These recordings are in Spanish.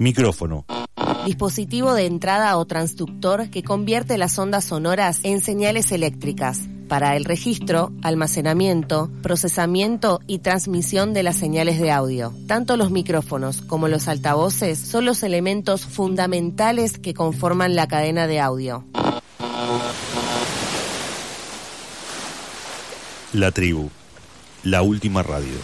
Micrófono. Dispositivo de entrada o transductor que convierte las ondas sonoras en señales eléctricas para el registro, almacenamiento, procesamiento y transmisión de las señales de audio. Tanto los micrófonos como los altavoces son los elementos fundamentales que conforman la cadena de audio. La tribu, la última radio.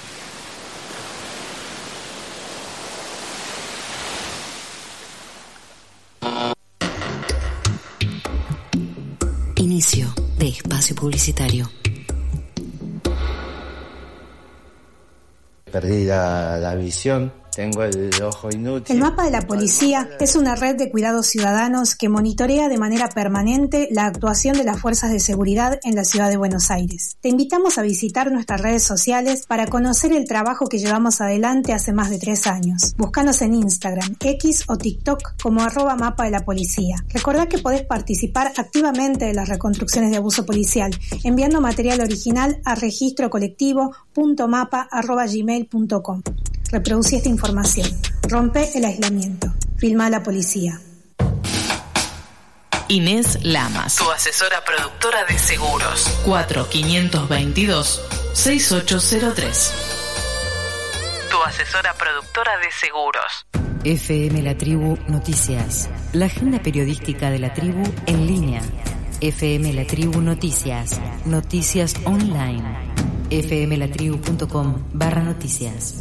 Inicio de espacio publicitario. Perdí la visión, tengo el ojo inútil. El mapa de la policía es una red de cuidados ciudadanos que monitorea de manera permanente la actuación de las fuerzas de seguridad en la ciudad de Buenos Aires. Te invitamos a visitar nuestras redes sociales para conocer el trabajo que llevamos adelante hace más de 3 años. Búscanos en Instagram, X o TikTok como @mapa de la policía. Recordá que podés participar activamente de las reconstrucciones de abuso policial enviando material original a registrocolectivo.mapa@gmail.com. Reproducí esta información. Rompe el aislamiento. Filma a la policía. Inés Lamas, tu asesora productora de seguros. 4522-6803. Tu asesora productora de seguros. FM La Tribu Noticias. La agenda periodística de la tribu en línea. FM La Tribu Noticias. Noticias online. fmlatribu.com/noticias.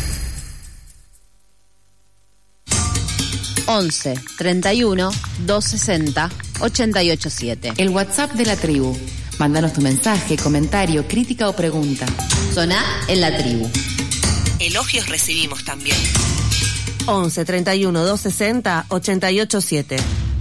11 31 260 887. El WhatsApp de la tribu. Mándanos tu mensaje, comentario, crítica o pregunta. Soná en la tribu. Elogios recibimos también. 11 31 260 887.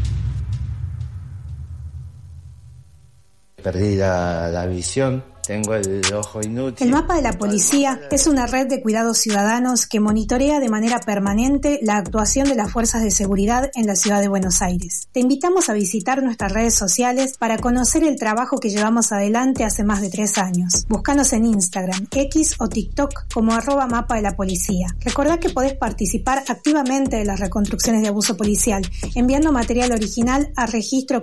Perdí la visión, tengo el ojo inútil. El mapa de la policía es una red de cuidados ciudadanos que monitorea de manera permanente la actuación de las fuerzas de seguridad en la ciudad de Buenos Aires. Te invitamos a visitar nuestras redes sociales para conocer el trabajo que llevamos adelante hace más de 3 años. Búscanos en Instagram, X o TikTok como @mapa de la policía. Recordá que podés participar activamente de las reconstrucciones de abuso policial enviando material original a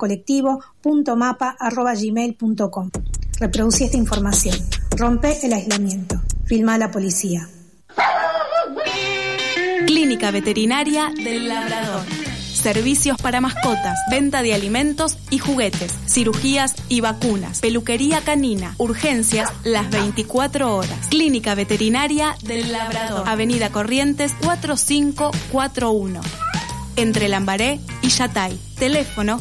registrocolectivo.mapa@gmail.com. Reproducí esta información. Rompe el aislamiento. Filma a la policía. Clínica Veterinaria del Labrador. Servicios para mascotas, venta de alimentos y juguetes, cirugías y vacunas, peluquería canina, urgencias las 24 horas. Clínica Veterinaria del Labrador. Avenida Corrientes 4541. Entre Lambaré y Yatay. Teléfono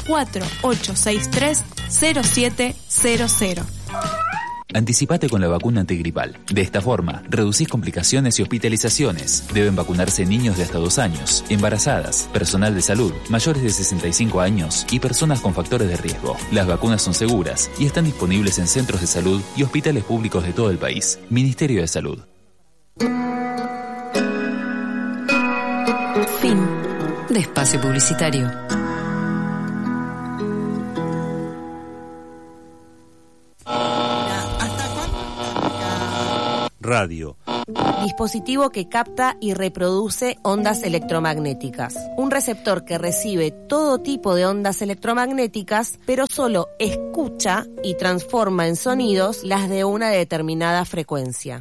4863-0700. Anticipate con la vacuna antigripal. De esta forma, reducís complicaciones y hospitalizaciones. Deben vacunarse niños de hasta 2 años, embarazadas, personal de salud, mayores de 65 años y personas con factores de riesgo. Las vacunas son seguras y están disponibles en centros de salud y hospitales públicos de todo el país. Ministerio de Salud. Fin de espacio publicitario. Radio. Dispositivo que capta y reproduce ondas electromagnéticas. Un receptor que recibe todo tipo de ondas electromagnéticas, pero solo escucha y transforma en sonidos las de una determinada frecuencia.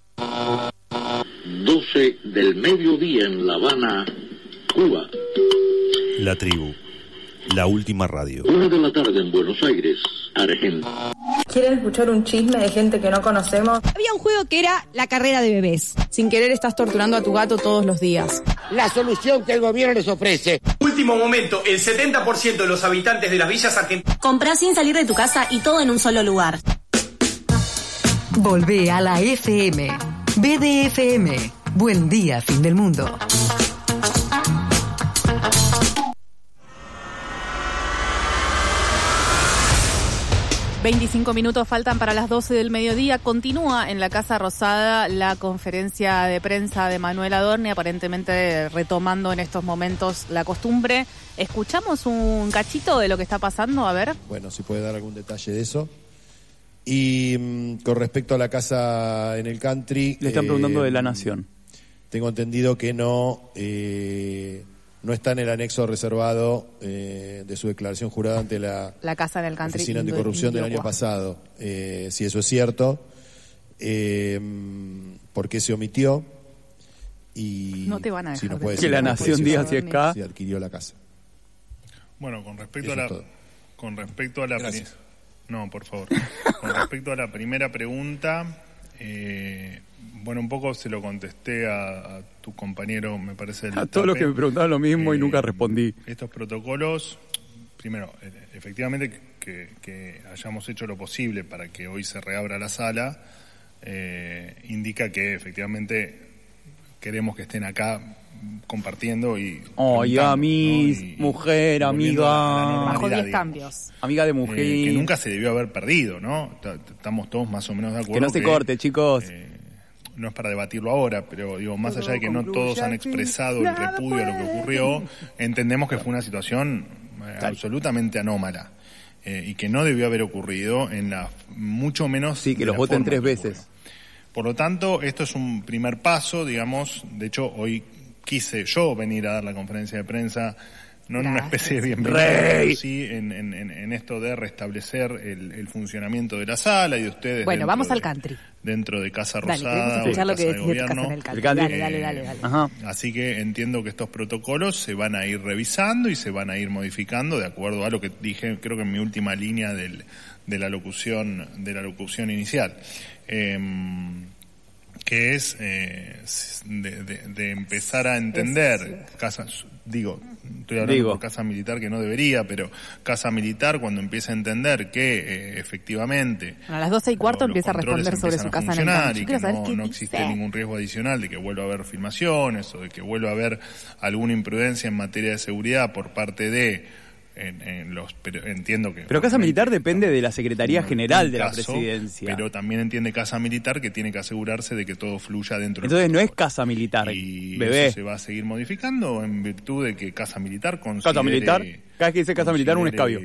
12 del mediodía en La Habana, Cuba. La tribu, la última radio. 1 de la tarde en Buenos Aires, Argentina. ¿Quieren escuchar un chisme de gente que no conocemos? Había un juego que era la carrera de bebés. Sin querer estás torturando a tu gato todos los días. La solución que el gobierno les ofrece. Último momento, el 70% de los habitantes de las villas argentinas. Comprá sin salir de tu casa y todo en un solo lugar. Volvé a la FM. BDFM. Buen día, fin del mundo. ...25 minutos faltan para las 12 del mediodía. Continúa en la Casa Rosada la conferencia de prensa de Manuel Adorni, aparentemente retomando en estos momentos la costumbre. ¿Escuchamos un cachito de lo que está pasando? A ver. Bueno, si puede dar algún detalle de eso. Y con respecto a la casa en el country... Le están preguntando de La Nación. tengo entendido que no está en el anexo reservado de su declaración jurada ante la Casa del Country Oficina Anticorrupción del año pasado. Si eso es cierto, ¿por qué se omitió? Y no te van a dejar si nos puede que la Nación diga si es K. Si adquirió la casa. Bueno, con respecto a la no, por favor. Con respecto a la primera pregunta, bueno, un poco se lo contesté a tu compañero, me parece. A todos los que me preguntaban lo mismo y nunca respondí. Estos protocolos, primero, efectivamente que hayamos hecho lo posible para que hoy se reabra la sala, indica que efectivamente queremos que estén acá compartiendo y... a mí, ¿no? Mujer, amiga... Bajo 10 cambios. Amiga de mujer. Que nunca se debió haber perdido, ¿no? Estamos todos más o menos de acuerdo. Que no se corte, chicos. No es para debatirlo ahora, pero digo, más allá de que no todos han expresado el repudio a lo que ocurrió, entendemos que fue una situación absolutamente anómala. Y que no debió haber ocurrido mucho menos... Sí, que los voten 3 veces. Por lo tanto, esto es un primer paso, digamos. De hecho, hoy quise yo venir a dar la conferencia de prensa, no en una especie de bienvenida, pero sí en esto de restablecer el funcionamiento de la sala y de ustedes. Bueno, vamos al country. Dentro de Casa Rosada o Casa de Gobierno. Dale. Así que entiendo que estos protocolos se van a ir revisando y se van a ir modificando de acuerdo a lo que dije, creo que en mi última línea de la locución inicial. Que es de empezar a entender estoy hablando por Casa Militar, que no debería, pero Casa Militar, cuando empieza a entender que efectivamente a las 12:15 empieza a responder sobre su casa en el y que no existe ningún riesgo adicional de que vuelva a haber filmaciones o de que vuelva a haber alguna imprudencia en materia de seguridad por parte de pero entiendo que... Pero Casa Militar depende de la Secretaría General de la Presidencia. Pero también entiende Casa Militar que tiene que asegurarse de que todo fluya dentro del... Entonces no es Casa Militar, y bebé. Eso se va a seguir modificando en virtud de que Casa Militar considere... Casa Militar, cada vez que dice Casa Militar un escabio.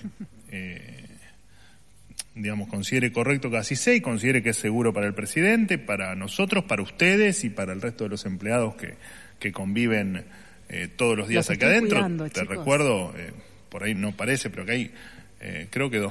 Considere correcto que así sea y considere que es seguro para el presidente, para nosotros, para ustedes y para el resto de los empleados que conviven todos los días acá adentro. Te recuerdo... por ahí no parece, pero que hay creo que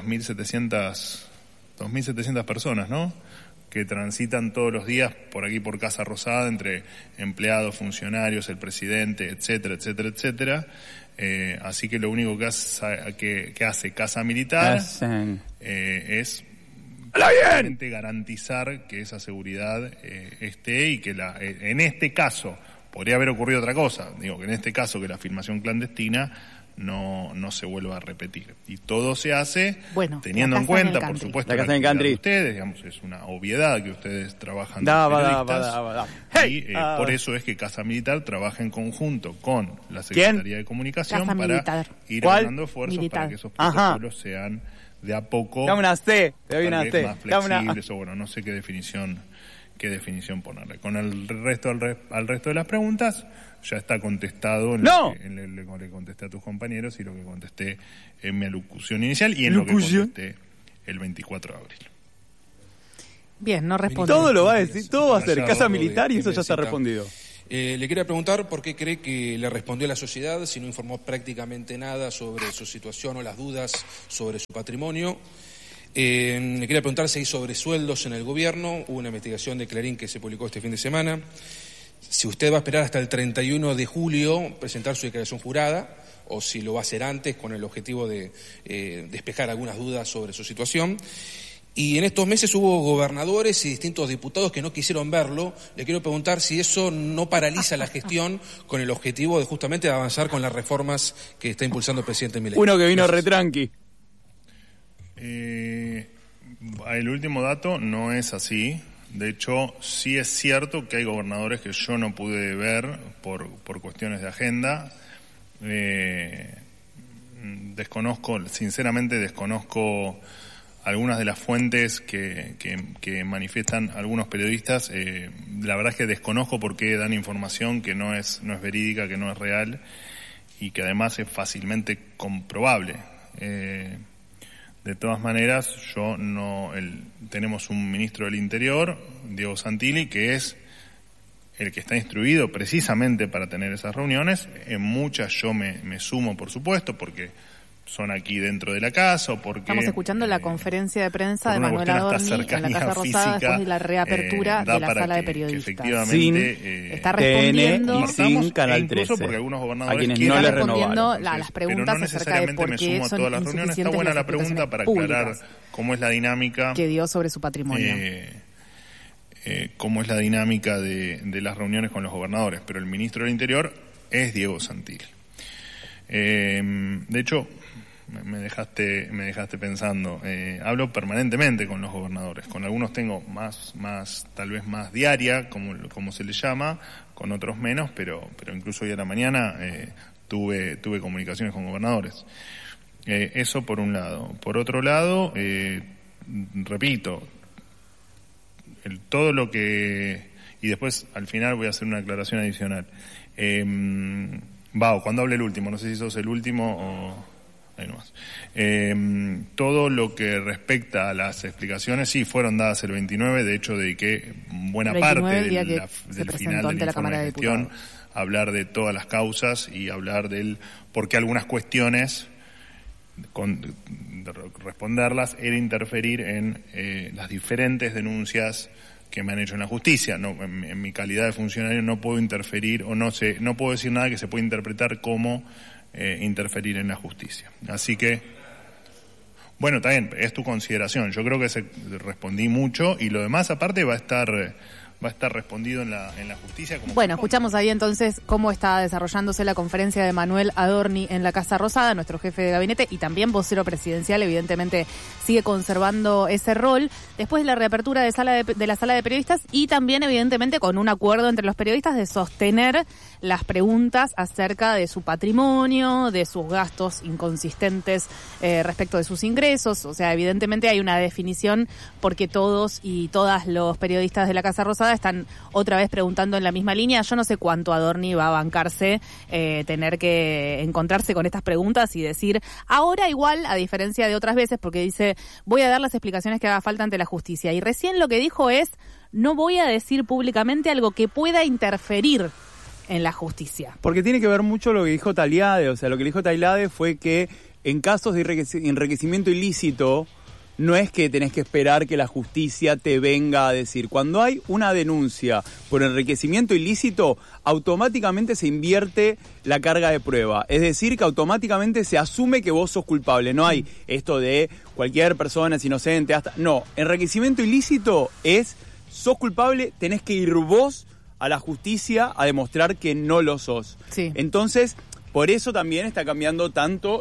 2.700 personas, ¿no?, que transitan todos los días por aquí por Casa Rosada, entre empleados, funcionarios, el presidente, etcétera, etcétera, etcétera. Así que lo único que hace Casa Militar es garantizar que esa seguridad esté y que en este caso, podría haber ocurrido otra cosa, que en este caso que la filmación clandestina no se vuelva a repetir. Y todo se hace teniendo en cuenta, por supuesto, la actividad de ustedes, es una obviedad que ustedes trabajan por eso es que Casa Militar trabaja en conjunto con la Secretaría de Comunicación para ir dando esfuerzos para que esos protocolos sean de a poco más flexibles, o no sé qué definición ponerle. Con el resto de las preguntas ya está contestado le contesté a tus compañeros y lo que contesté en mi alocución inicial y en lo que contesté el 24 de abril. Bien, no responde. Todo lo va a decir, todo va a ser Casa Militar y eso ya está respondido. Le quería preguntar por qué cree que le respondió a la sociedad si no informó prácticamente nada sobre su situación o las dudas sobre su patrimonio. Le quería preguntar si hay sobresueldos en el gobierno. Hubo una investigación de Clarín que se publicó este fin de semana. Si usted va a esperar hasta el 31 de julio presentar su declaración jurada o si lo va a hacer antes con el objetivo de despejar algunas dudas sobre su situación. Y en estos meses hubo gobernadores y distintos diputados que no quisieron verlo. Le quiero preguntar si eso no paraliza la gestión con el objetivo de justamente avanzar con las reformas que está impulsando el presidente Milei. Uno que vino retranqui. El último dato no es así. De hecho, sí es cierto que hay gobernadores que yo no pude ver por cuestiones de agenda. Sinceramente desconozco algunas de las fuentes que manifiestan algunos periodistas. La verdad es que desconozco por qué dan información que no es verídica, que no es real y que además es fácilmente comprobable. De todas maneras, tenemos un ministro del Interior, Diego Santilli, que es el que está instruido precisamente para tener esas reuniones. En muchas yo me sumo, por supuesto, porque son aquí dentro de la casa o porque... Estamos escuchando la conferencia de prensa de Manuel Adorni en la Casa Rosada después de la reapertura de la sala de periodistas. Efectivamente, está respondiendo y sin Canal 13, porque algunos gobernadores a quienes no le respondiendo a las preguntas no acerca de por qué son todas las reuniones. Está buena la pregunta para aclarar cómo es la dinámica que dio sobre su patrimonio. Cómo es la dinámica de las reuniones con los gobernadores, pero el ministro del Interior es Diego Santilli. De hecho, me dejaste pensando. Hablo permanentemente con los gobernadores. Con algunos tengo tal vez más diaria, como se le llama, con otros menos, pero incluso hoy a la mañana tuve comunicaciones con gobernadores. Eso por un lado. Por otro lado, repito, todo lo que... Y después, al final, voy a hacer una aclaración adicional. Cuando hable el último, no sé si sos el último o... Ahí nomás. Todo lo que respecta a las explicaciones, sí, fueron dadas el 29, de hecho dediqué buena parte del final del informe de gestión a hablar de todas las causas y hablar del por qué algunas cuestiones, responderlas, era interferir en las diferentes denuncias que me han hecho en la justicia. No, en mi calidad de funcionario no puedo interferir o no puedo decir nada que se pueda interpretar como interferir en la justicia. Así que, bueno, también es tu consideración. Yo creo que respondí mucho y lo demás aparte va a estar respondido en la justicia. Bueno, escuchamos ahí entonces cómo está desarrollándose la conferencia de Manuel Adorni en la Casa Rosada, nuestro jefe de gabinete y también vocero presidencial, evidentemente sigue conservando ese rol después de la reapertura de la sala de periodistas y también evidentemente con un acuerdo entre los periodistas de sostener las preguntas acerca de su patrimonio, de sus gastos inconsistentes respecto de sus ingresos. O sea, evidentemente hay una definición porque todos y todas los periodistas de la Casa Rosada están otra vez preguntando en la misma línea. Yo no sé cuánto Adorni va a bancarse tener que encontrarse con estas preguntas y decir, ahora igual, a diferencia de otras veces, porque dice, voy a dar las explicaciones que haga falta ante la justicia. Y recién lo que dijo es, no voy a decir públicamente algo que pueda interferir en la justicia. Porque tiene que ver mucho lo que dijo Tailiade. O sea, lo que dijo Tailiade fue que en casos de enriquecimiento ilícito, no es que tenés que esperar que la justicia te venga a decir. Cuando hay una denuncia por enriquecimiento ilícito, automáticamente se invierte la carga de prueba. Es decir, que automáticamente se asume que vos sos culpable. No hay esto de cualquier persona es inocente. No, enriquecimiento ilícito es, sos culpable, tenés que ir vos a la justicia a demostrar que no lo sos. Sí. Entonces, por eso también está cambiando tanto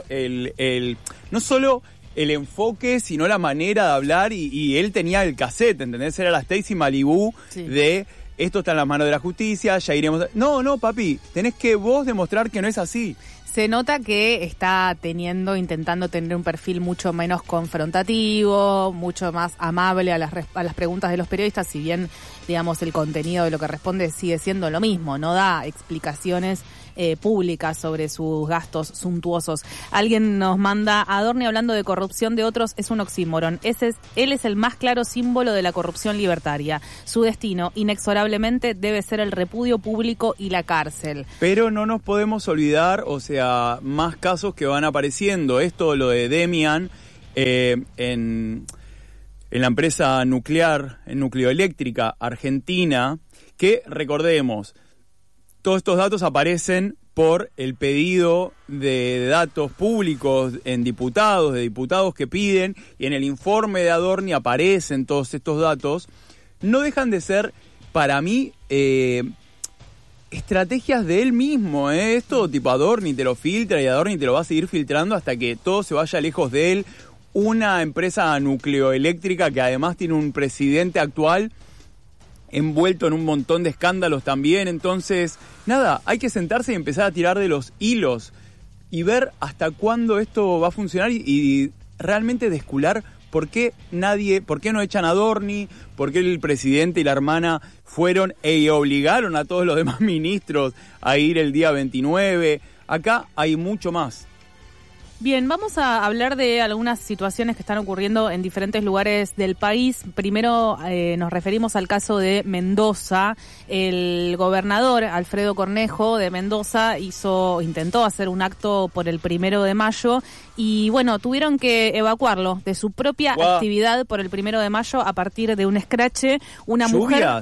no solo el enfoque, sino la manera de hablar, y él tenía el cassette, ¿entendés? Era la Stacy Malibu de esto está en las manos de la justicia, ya iremos... No, papi, tenés que vos demostrar que no es así. Se nota que está intentando tener un perfil mucho menos confrontativo, mucho más amable a las preguntas de los periodistas, si bien, digamos, el contenido de lo que responde sigue siendo lo mismo, no da explicaciones públicas sobre sus gastos suntuosos. Alguien nos manda, Adorni hablando de corrupción de otros es un oxímoron. Él es el más claro símbolo de la corrupción libertaria. Su destino, inexorablemente, debe ser el repudio público y la cárcel. Pero no nos podemos olvidar, o sea, más casos que van apareciendo. Esto, lo de Demian, en la empresa nucleoeléctrica argentina, que recordemos, todos estos datos aparecen por el pedido de datos públicos de diputados que piden, y en el informe de Adorni aparecen todos estos datos. No dejan de ser, para mí, estrategias de él mismo. Esto tipo Adorni te lo filtra y Adorni te lo va a seguir filtrando hasta que todo se vaya lejos de él. Una empresa nucleoeléctrica que además tiene un presidente actual envuelto en un montón de escándalos también. Entonces, nada, hay que sentarse y empezar a tirar de los hilos y ver hasta cuándo esto va a funcionar y realmente descular por qué no echan a Adorni, por qué el presidente y la hermana fueron y obligaron a todos los demás ministros a ir el día 29. Acá hay mucho más. Bien, vamos a hablar de algunas situaciones que están ocurriendo en diferentes lugares del país. Primero nos referimos al caso de Mendoza. El gobernador Alfredo Cornejo de Mendoza intentó hacer un acto por el 1 de mayo y bueno, tuvieron que evacuarlo de su propia actividad por el 1 de mayo a partir de un escrache. Una mujer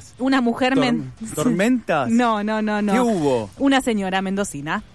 ¿Tormentas? No. ¿Qué hubo? Una señora mendocina.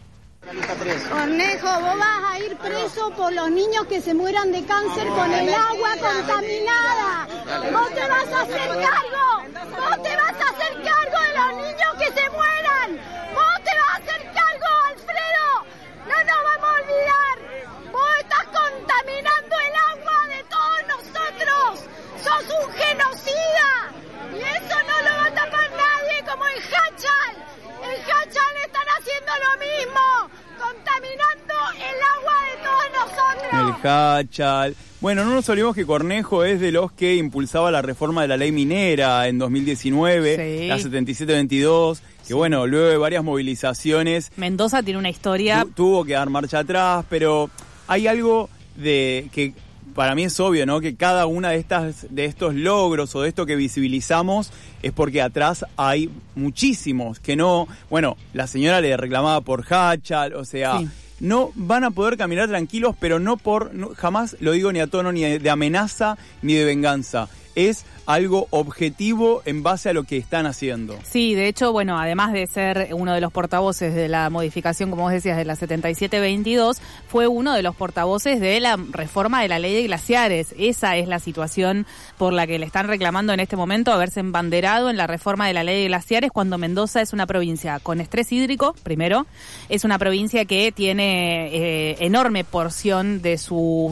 Cornejo, vos vas a ir preso por los niños que se mueran de cáncer con el agua contaminada. Vos te vas a hacer cargo. Vos te vas a hacer cargo de los niños que se mueran. Vos te vas a hacer cargo, Alfredo. No nos vamos a olvidar. Vos estás contaminando el agua de todos nosotros. Sos un genocida. Y eso no lo va a tapar nadie como en Hachal. En Hachal están haciendo lo mismo. Contaminando el agua de todos nosotros. El Hachal. Bueno, no nos olvidemos que Cornejo es de los que impulsaba la reforma de la ley minera en 2019, la 7722, que bueno, luego de varias movilizaciones... Mendoza tiene una historia... Tuvo que dar marcha atrás, pero hay algo de que para mí es obvio, ¿no? Que cada una de estos logros o de esto que visibilizamos es porque atrás hay muchísimos que no... Bueno, la señora le reclamaba por Hachal, o sea... Sí. No van a poder caminar tranquilos, pero jamás lo digo ni a tono ni de amenaza ni de venganza. Es algo objetivo en base a lo que están haciendo. Sí, de hecho, bueno, además de ser uno de los portavoces de la modificación, como vos decías, de la 7722, fue uno de los portavoces de la reforma de la ley de glaciares. Esa es la situación por la que le están reclamando en este momento, haberse embanderado en la reforma de la ley de glaciares, cuando Mendoza es una provincia con estrés hídrico, primero, es una provincia que tiene enorme porción de su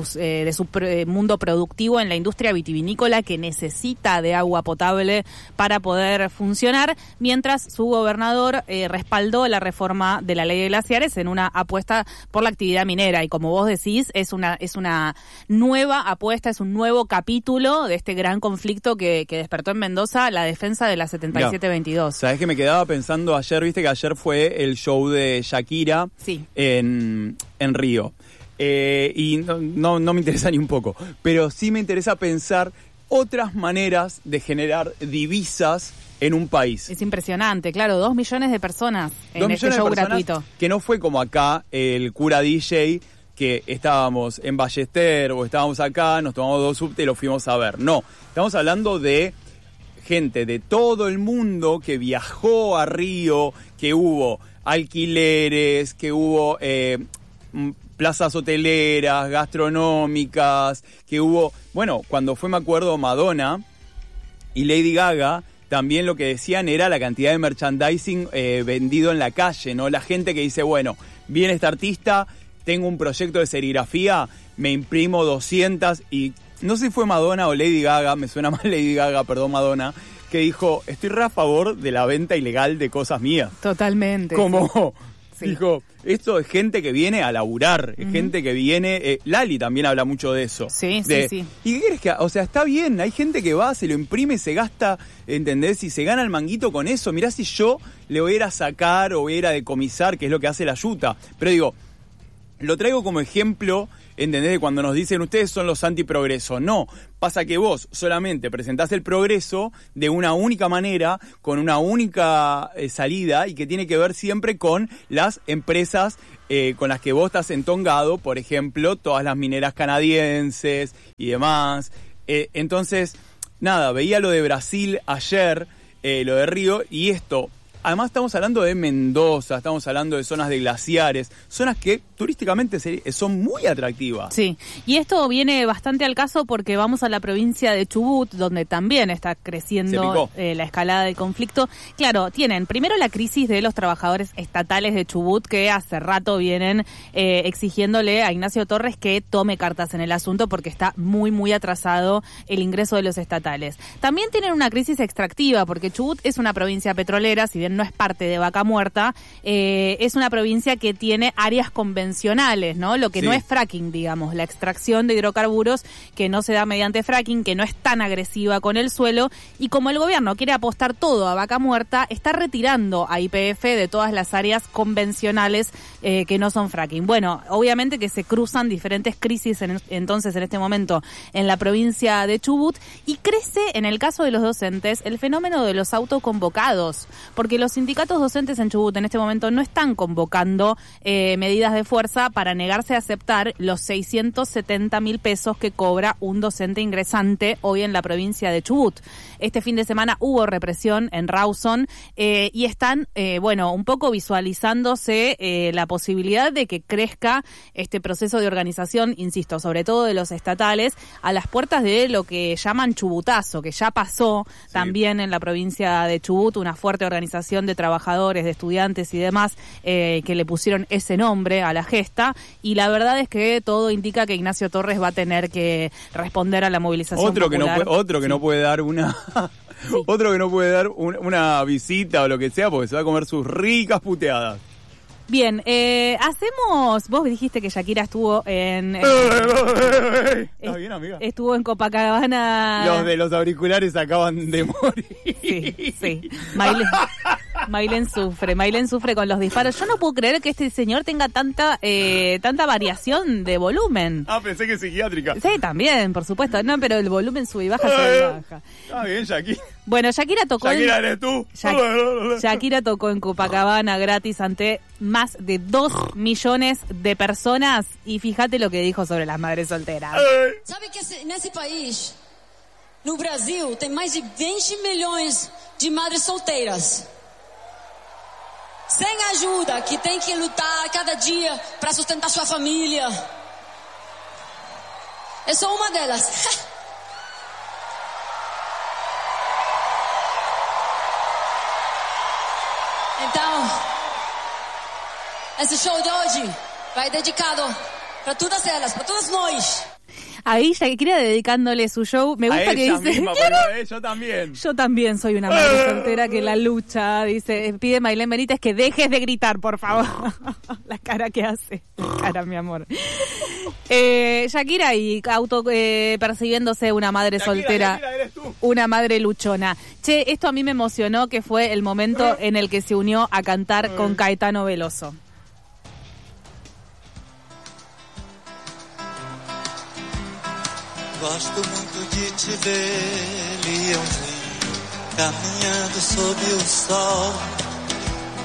mundo productivo en la industria vitivinícola, que necesita de agua potable para poder funcionar, mientras su gobernador respaldó la reforma de la ley de glaciares en una apuesta por la actividad minera. Y como vos decís, es una nueva apuesta, es un nuevo capítulo de este gran conflicto que despertó en Mendoza la defensa de la 7722. Sabés que me quedaba pensando ayer, viste que ayer fue el show de Shakira en Río. Y no me interesa ni un poco, pero sí me interesa pensar otras maneras de generar divisas en un país. Es impresionante, claro, 2 millones de personas en este show gratuito. Que no fue como acá el cura DJ, que estábamos en Ballester o estábamos acá, nos tomamos 2 subtes y lo fuimos a ver. No, estamos hablando de gente de todo el mundo que viajó a Río, que hubo alquileres, que hubo... plazas hoteleras, gastronómicas, que hubo... Bueno, cuando fue, me acuerdo, Madonna y Lady Gaga, también lo que decían era la cantidad de merchandising vendido en la calle, ¿no? La gente que dice, bueno, viene este artista, tengo un proyecto de serigrafía, me imprimo 200 y... No sé si fue Madonna o Lady Gaga, me suena más Lady Gaga, perdón, Madonna, que dijo, estoy re a favor de la venta ilegal de cosas mías. Totalmente. Como... Sí. Dijo, esto es gente que viene a laburar, es gente que viene... Lali también habla mucho de eso. Sí. ¿Y qué querés que...? O sea, está bien, hay gente que va, se lo imprime, se gasta, ¿entendés? Y se gana el manguito con eso. Mirá si yo le voy a ir a sacar o voy a ir a decomisar, que es lo que hace la yuta. Pero digo, lo traigo como ejemplo, ¿entendés? De cuando nos dicen, ustedes son los antiprogreso. No, pasa que vos solamente presentás el progreso de una única manera, con una única salida, y que tiene que ver siempre con las empresas con las que vos estás entongado, por ejemplo, todas las mineras canadienses y demás. Entonces, nada, veía lo de Brasil ayer, lo de Río, y esto... Además estamos hablando de Mendoza, estamos hablando de zonas de glaciares, zonas que turísticamente son muy atractivas. Sí, y esto viene bastante al caso porque vamos a la provincia de Chubut, donde también está creciendo la escalada del conflicto. Claro, tienen primero la crisis de los trabajadores estatales de Chubut, que hace rato vienen exigiéndole a Ignacio Torres que tome cartas en el asunto porque está muy, muy atrasado el ingreso de los estatales. También tienen una crisis extractiva porque Chubut es una provincia petrolera, si bien bien no es parte de Vaca Muerta, es una provincia que tiene áreas convencionales, ¿no? Lo que no es fracking, digamos, la extracción de hidrocarburos que no se da mediante fracking, que no es tan agresiva con el suelo, y como el gobierno quiere apostar todo a Vaca Muerta, está retirando a YPF de todas las áreas convencionales que no son fracking. Bueno, obviamente que se cruzan diferentes crisis entonces en este momento en la provincia de Chubut, y crece en el caso de los docentes el fenómeno de los autoconvocados, porque los sindicatos docentes en Chubut en este momento no están convocando medidas de fuerza para negarse a aceptar los 670.000 pesos que cobra un docente ingresante hoy en la provincia de Chubut. Este fin de semana hubo represión en Rawson y están, un poco visualizándose la posibilidad de que crezca este proceso de organización, insisto, sobre todo de los estatales, a las puertas de lo que llaman chubutazo, que ya pasó también en la provincia de Chubut, una fuerte organización de trabajadores, de estudiantes y demás, que le pusieron ese nombre a la gesta, y la verdad es que todo indica que Ignacio Torres va a tener que responder a la movilización popular. Otro que no puede dar una... Otro que no puede dar una visita o lo que sea porque se va a comer sus ricas puteadas. Bien, vos dijiste que Shakira estuvo en... ¿Estás bien, amiga? Estuvo en Copacabana... Los de los auriculares acaban de morir. Sí. Maylen sufre con los disparos. Yo no puedo creer que este señor tenga tanta variación de volumen. Pensé que psiquiátrica. Sí, también, por supuesto. No, pero el volumen sube y baja, sube y baja. Está bien, Shakira. Bueno, Shakira tocó... Shakira, eres tú. Shakira tocó en Copacabana gratis ante más de 2 millones de personas, y fíjate lo que dijo sobre las madres solteras. Sabe que nesse país, no Brasil, tem mais de 20 milhões de madres solteiras. Sem ajuda, que tem que lutar cada dia para sustentar sua família. Eu sou uma delas. Então, esse show de hoje vai dedicado para todas elas, para todos nós. Ahí Shakira dedicándole su show. Me gusta a que ella dice... misma, pero yo también. Yo también soy una madre soltera que la lucha. Dice, pide Maylen Benítez que dejes de gritar, por favor. La cara que hace. Cara, mi amor. Shakira y percibiéndose una madre soltera. Shakira, eres tú. Una madre luchona. Che, esto a mí me emocionó, que fue el momento en el que se unió a cantar con Caetano Veloso. Gosto muito de te ver, Leãozinho, caminhando sob o sol.